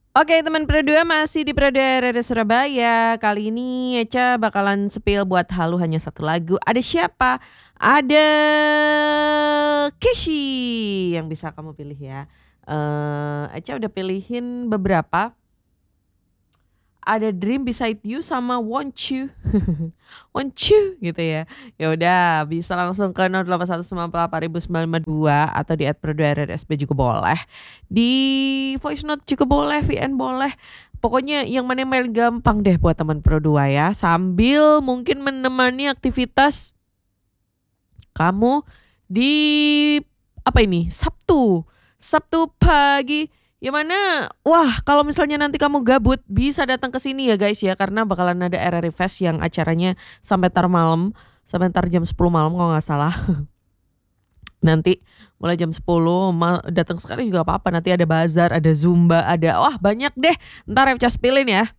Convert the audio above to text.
Oke teman Pro 2 masih di Pro 2 RRI Surabaya. Kali ini Eca bakalan spill buat Halu hanya satu lagu. Ada siapa? Ada Keshi yang bisa kamu pilih ya. Eca udah pilihin beberapa. Ada Dream Beside You sama Want You. Want You gitu ya. Ya udah bisa langsung ke 0819881952 atau di @pro2rrsb juga boleh. Di voice note juga boleh, VN boleh. Pokoknya yang mana yang paling gampang deh buat teman Pro 2 ya. Sambil mungkin menemani aktivitas kamu di apa ini? Sabtu. Sabtu pagi. Yang mana wah kalau misalnya nanti kamu gabut bisa datang ke sini ya guys ya karena bakalan ada RRI Fest yang acaranya sampai tar malam, sampai tar jam 10 malam kalau nggak salah. Nanti mulai jam 10 datang sekali juga apa-apa. Nanti ada bazar, ada zumba, ada wah banyak deh. Ntar Epca spillin ya.